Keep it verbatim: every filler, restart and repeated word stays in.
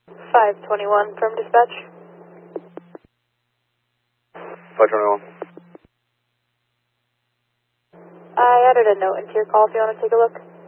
five twenty-one from dispatch. five twenty-one. I added a note into your call if you want to take a look.